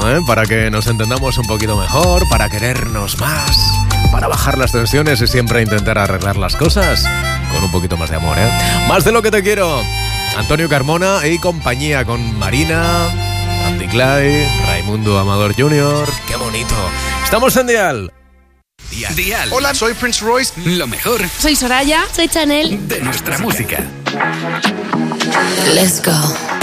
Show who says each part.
Speaker 1: ¿eh? Para que nos entendamos un poquito mejor, para querernos más, para bajar las tensiones y siempre intentar arreglar las cosas con un poquito más de amor, ¿eh? Más de lo que te quiero. Antonio Carmona y compañía con Marina, Andy Clay, Raimundo Amador Jr. ¡Qué bonito! Estamos en Dial.
Speaker 2: Dial.
Speaker 3: Hola, soy Prince Royce.
Speaker 2: Lo mejor
Speaker 4: Soy Soraya. Soy Chanel.
Speaker 2: de nuestra música.
Speaker 4: Let's go.